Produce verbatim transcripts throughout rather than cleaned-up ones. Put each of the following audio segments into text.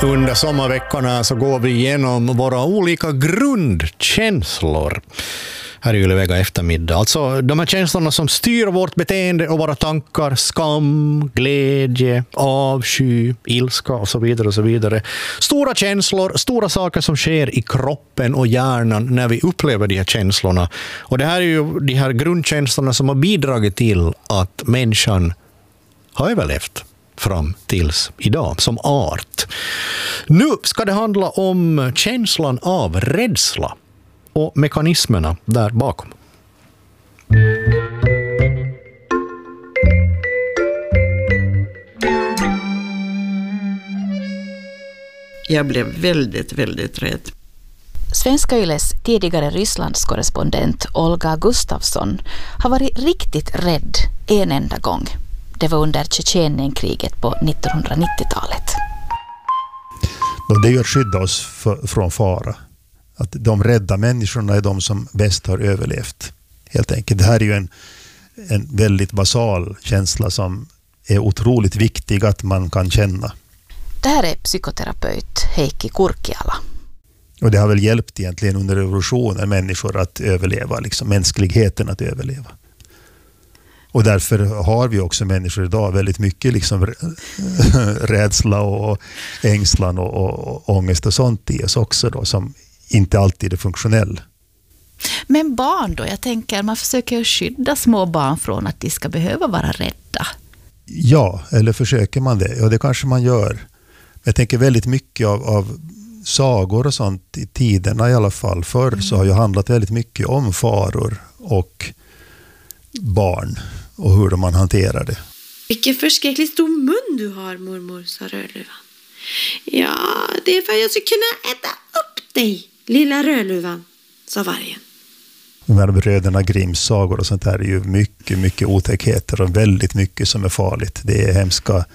Under sommarveckorna så går vi igenom våra olika grundkänslor här i Ylevega eftermiddag. Alltså de här känslorna som styr vårt beteende och våra tankar. Skam, glädje, avsky, ilska och så vidare och så vidare. Stora känslor, stora saker som sker i kroppen och hjärnan när vi upplever de här känslorna. Och det här är ju de här grundkänslorna som har bidragit till att människan har överlevt fram tills idag som art. Nu ska det handla om känslan av rädsla och mekanismerna där bakom. Jag blev väldigt, väldigt rädd. Svenska Yles tidigare Rysslandskorrespondent Olga Gustafsson har varit riktigt rädd en enda gång. Det var under Tjetjenienkriget på nittonhundranittiotalet. Det är ju att skydda oss för, från fara. Att de rädda människorna är de som bäst har överlevt. Helt enkelt. Det här är ju en, en väldigt basal känsla som är otroligt viktig att man kan känna. Det här är psykoterapeut Heikki Kurkiala. Och det har väl hjälpt egentligen under revolutionen människor att överleva, liksom mänskligheten att överleva. Och därför har vi också människor idag väldigt mycket liksom rädsla och ängslan och, och, och ångest och sånt i oss också då, som inte alltid är funktionell. Men barn då? Jag tänker man försöker skydda små barn från att de ska behöva vara rädda. Ja, eller försöker man det? Ja, det kanske man gör. Jag tänker väldigt mycket av, av sagor och sånt i tiderna i alla fall. Förr mm. så har ju handlat väldigt mycket om faror och barn och hur man hanterar det. Vilken förskräckligt stor mun du har, mormor, sa Rödluvan. Ja, det är för att jag ska kunna äta upp dig, lilla Rödluvan, sa vargen. De här bröderna Grimms sagor och sånt här är ju mycket, mycket otäckheter och väldigt mycket som är farligt. Det är hemska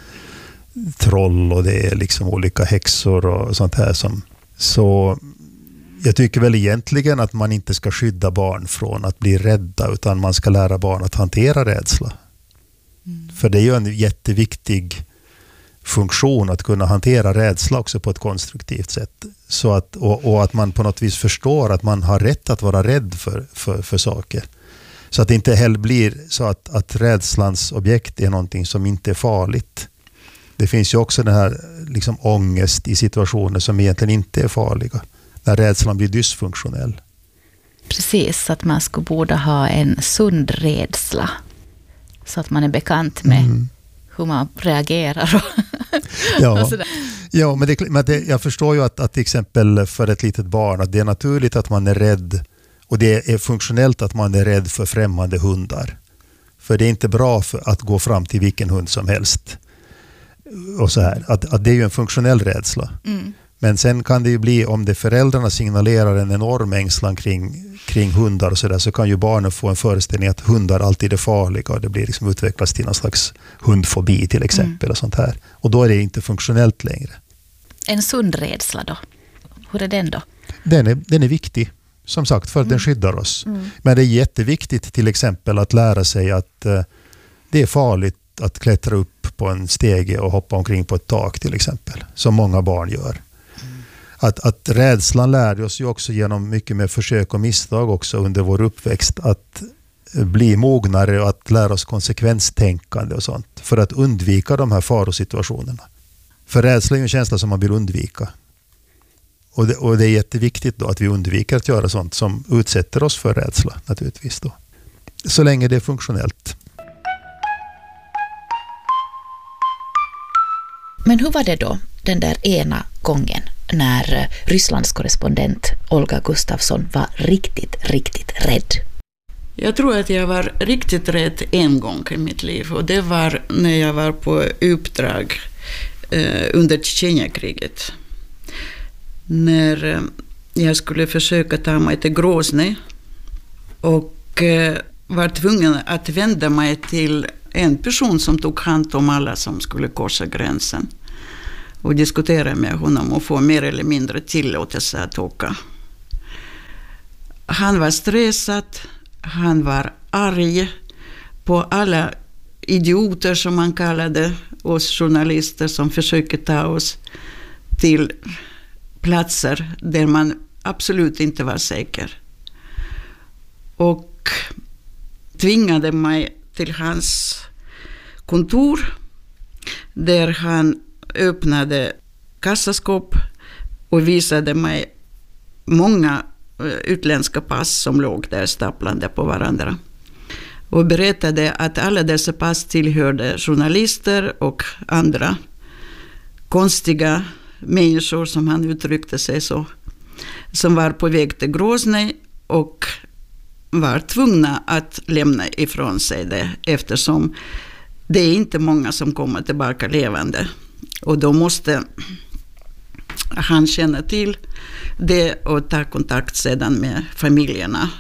troll och det är liksom olika häxor och sånt här som... Så jag tycker väl egentligen att man inte ska skydda barn från att bli rädda, utan man ska lära barn att hantera rädsla. Mm. För det är ju en jätteviktig funktion att kunna hantera rädsla också på ett konstruktivt sätt. Så att, och, och att man på något vis förstår att man har rätt att vara rädd för, för, för saker. Så att det inte heller blir så att, att rädslans objekt är någonting som inte är farligt. Det finns ju också den här liksom ångest i situationer som egentligen inte är farliga. När rädslan blir dysfunktionell. Precis, att man skulle borde ha en sund rädsla. Så att man är bekant med mm. hur man reagerar. Och ja, och sådär. ja, men, det, men det, jag förstår ju att, att till exempel för ett litet barn att det är naturligt att man är rädd. Och det är funktionellt att man är rädd för främmande hundar. För det är inte bra för att gå fram till vilken hund som helst. Och så här. Att, att det är ju en funktionell rädsla. Mm. Men sen kan det ju bli, om det föräldrarna signalerar en enorm ängslan kring, kring hundar och sådär, så kan ju barnen få en föreställning att hundar alltid är farliga och det blir liksom utvecklas till någon slags hundfobi till exempel mm. och sånt här. Och då är det inte funktionellt längre. En sund rädsla då? Hur är den då? Den är, den är viktig, som sagt, för att mm. den skyddar oss. Mm. Men det är jätteviktigt till exempel att lära sig att eh, det är farligt att klättra upp på en stege och hoppa omkring på ett tak till exempel, som många barn gör. Att, att rädslan lär oss ju också genom mycket med försök och misstag också under vår uppväxt att bli mognare och att lära oss konsekvenstänkande och sånt för att undvika de här farosituationerna. För rädsla är ju en känsla som man vill undvika. Och det, och det är jätteviktigt då att vi undviker att göra sånt som utsätter oss för rädsla naturligtvis då. Så länge det är funktionellt. Men hur var det då den där ena gången när Rysslands korrespondent Olga Gustafsson var riktigt, riktigt rädd? Jag tror att jag var riktigt rädd en gång i mitt liv. Och det var när jag var på uppdrag eh, under Tjetjenienkriget. När eh, jag skulle försöka ta mig till Grozny. Och eh, var tvungen att vända mig till en person som tog hand om alla som skulle korsa gränsen. Och diskutera med honom och få mer eller mindre tillåtelse att åka. Han var stressad, han var arg på alla idioter som man kallade oss journalister som försöker ta oss till platser där man absolut inte var säker. Och tvingade mig till hans kontor där han öppnade kassaskåp och visade mig många utländska pass som låg där staplande på varandra. Och berättade att alla dessa pass tillhörde journalister och andra konstiga människor, som han uttryckte sig så, som var på väg till Grozny och var tvungna att lämna ifrån sig det, eftersom det är inte många som kommer tillbaka levande. Och då måste han känna till det och ta kontakt sedan med familjerna.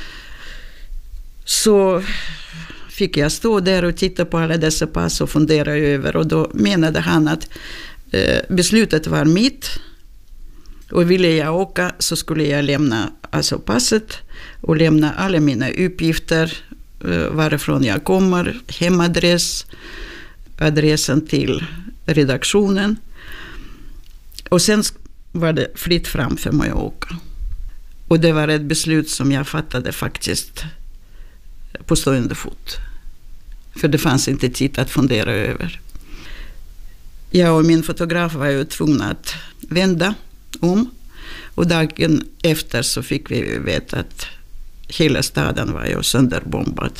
Så fick jag stå där och titta på alla dessa pass och fundera över, och då menade han att eh, beslutet var mitt, och ville jag åka så skulle jag lämna alltså passet och lämna alla mina uppgifter, eh, varifrån jag kommer, hemadress, adressen till redaktionen, och sen var det fritt fram för mig att åka. Och det var ett beslut som jag fattade faktiskt på stående fot. För det fanns inte tid att fundera över. Jag och min fotograf var ju tvungna att vända om. Och dagen efter så fick vi veta att hela staden var ju sönderbombad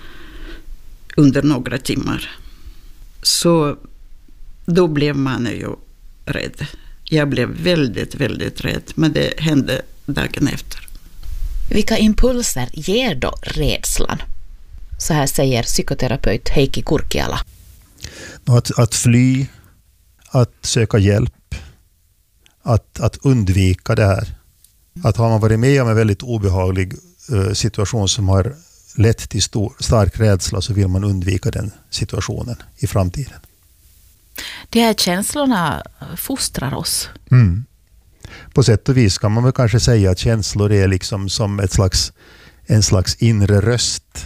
under några timmar. Så då blev man ju rädd. Jag blev väldigt, väldigt rädd. Men det hände dagen efter. Vilka impulser ger då rädslan? Så här säger psykoterapeut Heikki Kurkiala. Att, att fly, att söka hjälp, att, att undvika det här. Att har man varit med om en väldigt obehaglig uh, situation som har lett till stor, stark rädsla, så vill man undvika den situationen i framtiden. De här känslorna fostrar oss. Mm. På sätt och vis kan man väl kanske säga att känslor är liksom som ett slags, en slags inre röst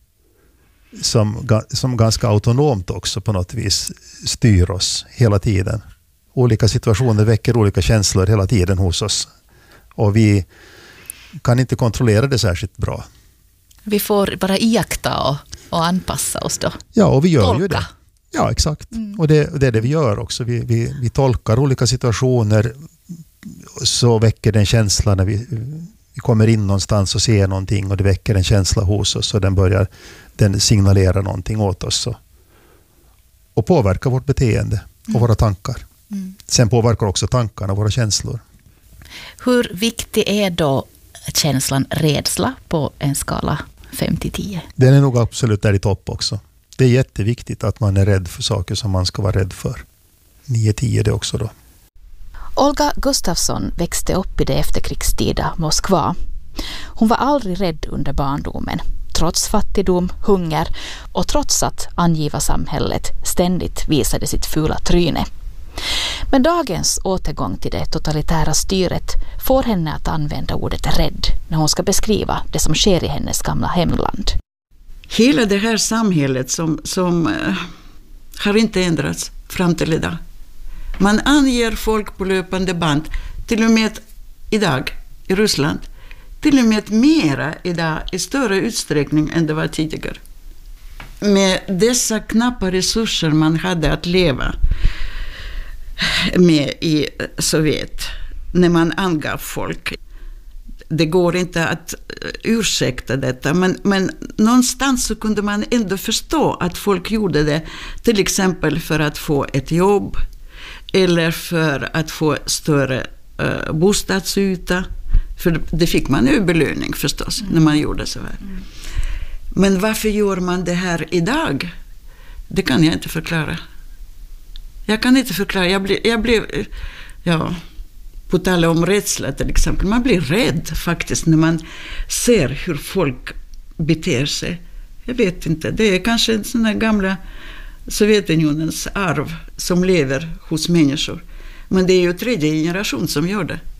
som, som ganska autonomt också på något vis styr oss hela tiden. Olika situationer väcker olika känslor hela tiden hos oss. Och vi kan inte kontrollera det särskilt bra. Vi får bara iaktta och, och anpassa oss då. Ja, och vi gör Tolka. ju det. Ja, exakt. Mm. Och det, det är det vi gör också. Vi, vi, vi tolkar olika situationer, så väcker den känsla när vi, vi kommer in någonstans och ser någonting, och det väcker en känsla hos oss, och den börjar den signalera någonting åt oss och, och påverkar vårt beteende och mm. våra tankar. Mm. Sen påverkar också tankarna våra känslor. Hur viktig är då känslan rädsla på en skala fem till tio? Den är nog absolut där i topp också. Det är jätteviktigt att man är rädd för saker som man ska vara rädd för. nio tio det också då. Olga Gustafsson växte upp i det efterkrigstida Moskva. Hon var aldrig rädd under barndomen, trots fattigdom, hunger och trots att angivarsamhället ständigt visade sitt fula tryne. Men dagens återgång till det totalitära styret får henne att använda ordet rädd när hon ska beskriva det som sker i hennes gamla hemland. Hela det här samhället som, som uh, har inte ändrats fram till idag. Man anger folk på löpande band, till och med idag i Ryssland, till och med mera idag i större utsträckning än det var tidigare. Med dessa knappa resurser man hade att leva med i Sovjet, när man angav folk. Det går inte att ursäkta detta, men, men någonstans så kunde man ändå förstå att folk gjorde det, till exempel för att få ett jobb eller för att få större uh, bostadsyta. För det fick man ju belöning förstås mm. när man gjorde så här. Mm. Men varför gör man det här idag? Det kan jag inte förklara. Jag kan inte förklara. Jag blev, jag blev ja, på tal om rädsla till exempel. Man blir rädd faktiskt när man ser hur folk beter sig. Jag vet inte. Det är kanske en sån här gamla Sovjetunionens arv som lever hos människor. Men det är ju tredje generation som gör det.